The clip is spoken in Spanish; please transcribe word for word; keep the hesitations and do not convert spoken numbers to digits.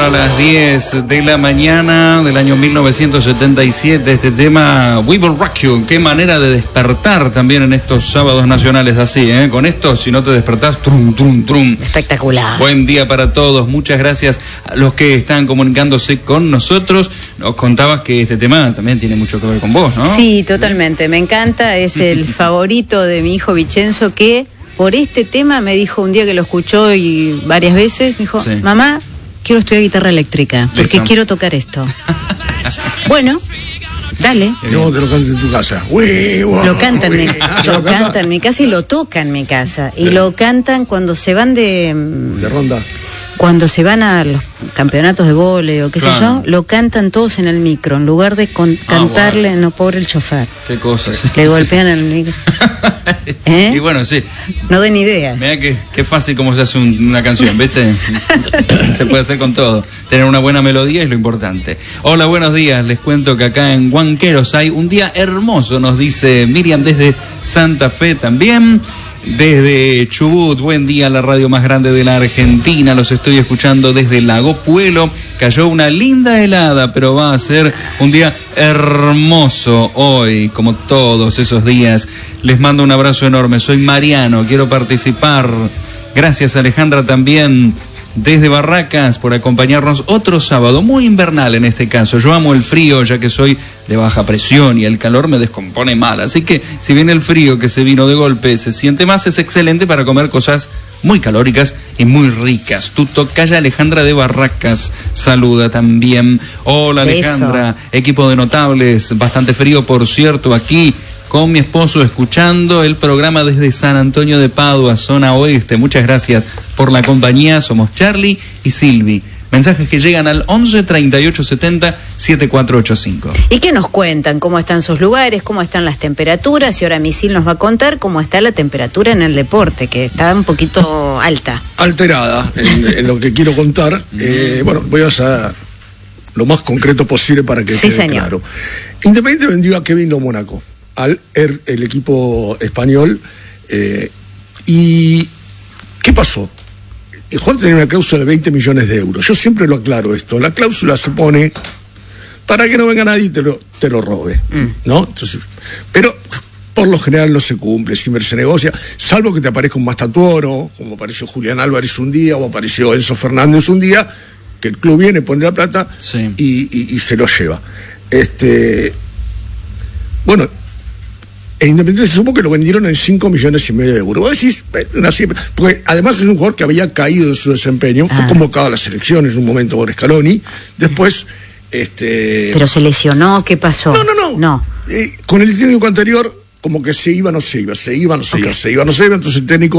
a las diez de la mañana del año mil novecientos setenta y siete, este tema We Will Rock You. Qué manera de despertar también en estos sábados nacionales así, ¿eh? Con esto, si no te despertás, trum, trum, trum. Espectacular. Buen día para todos, muchas gracias a los que están comunicándose con nosotros. Nos contabas que este tema también tiene mucho que ver con vos, ¿no? Sí, totalmente, me encanta, es el favorito de mi hijo Vicenzo, que por este tema me dijo un día que lo escuchó y varias veces, me dijo, sí. Mamá, quiero estudiar guitarra eléctrica, porque Listo. quiero tocar esto. Bueno, dale. No, te lo cantas en tu casa. Uy, wow, lo cantan, uy, mi, ah, lo cantan en mi casa y lo tocan en mi casa. Sí. Y lo cantan cuando se van de... De ronda. Cuando se van a los campeonatos de vóley o qué claro. sé yo, lo cantan todos en el micro, en lugar de con, ah, cantarle, bueno. no, pobre el chofer. Qué cosas. Le golpean el micro. ¿Eh? Y bueno, sí. No den ideas. Mira que, qué fácil como se hace un, una canción, ¿viste? Se puede hacer con todo. Tener una buena melodía es lo importante. Hola, buenos días. Les cuento que acá en Huanqueros hay un día hermoso, nos dice Miriam desde Santa Fe también. Desde Chubut, buen día, la radio más grande de la Argentina, los estoy escuchando desde Lago Puelo. Cayó una linda helada, pero va a ser un día hermoso hoy, como todos esos días. Les mando un abrazo enorme, soy Mariano, quiero participar. Gracias, Alejandra, también desde Barracas por acompañarnos otro sábado, muy invernal en este caso. Yo amo el frío, ya que soy de baja presión y el calor me descompone mal. Así que si bien el frío que se vino de golpe se siente más, es excelente para comer cosas muy calóricas y muy ricas. Tu tocaya Alejandra de Barracas saluda también. Hola Alejandra, Eso. Equipo de notables, bastante frío por cierto aquí. Con mi esposo escuchando el programa desde San Antonio de Padua, zona oeste. Muchas gracias por la compañía. Somos Charlie y Silvi. Mensajes que llegan al once treinta y ocho setenta setenta y cuatro ochenta y cinco. ¿Y qué nos cuentan? ¿Cómo están sus lugares? ¿Cómo están las temperaturas? Y ahora Misil nos va a contar cómo está la temperatura en el deporte, que está un poquito alta. Alterada en, en lo que quiero contar. eh, bueno, voy a hacer lo más concreto posible para que sí, quede señor. claro. Independiente vendió a Kevin Lo Mónaco al er, el equipo español. Eh, ¿Y qué pasó? El jugador tenía una cláusula de veinte millones de euros. Yo siempre lo aclaro esto. La cláusula se pone para que no venga nadie y te lo, te lo robe, mm. ¿no? Entonces, pero por lo general no se cumple, siempre se negocia, salvo que te aparezca un Mastatuoro, como apareció Julián Álvarez un día, o apareció Enzo Fernández un día, que el club viene, pone la plata sí. y, y, y se lo lleva. Este, bueno, e Independiente se supo que lo vendieron en cinco millones y medio de euros. Vos decís, una cifra, porque además es un jugador que había caído en su desempeño, ah. fue convocado a la selección en un momento por Scaloni, después... este ¿Pero se lesionó? ¿Qué pasó? No, no, no. no. Eh, con el técnico anterior, como que se iba, no se iba, se iba, no se okay. iba, se iba, no se iba, entonces el técnico